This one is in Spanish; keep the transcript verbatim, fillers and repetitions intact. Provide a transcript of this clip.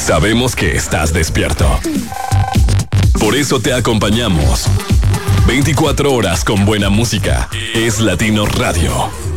Sabemos que estás despierto. Por eso te acompañamos. veinticuatro horas con buena música. Es Latino Radio.